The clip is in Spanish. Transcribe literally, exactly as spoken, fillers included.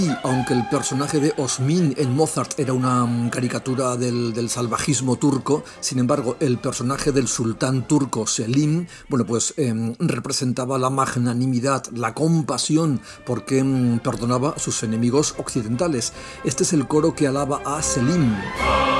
Y aunque el personaje de Osmin en Mozart era una mm, caricatura del, del salvajismo turco, sin embargo, el personaje del sultán turco Selim, bueno, pues em, representaba la magnanimidad, la compasión, porque em, perdonaba a sus enemigos occidentales. Este es el coro que alaba a Selim.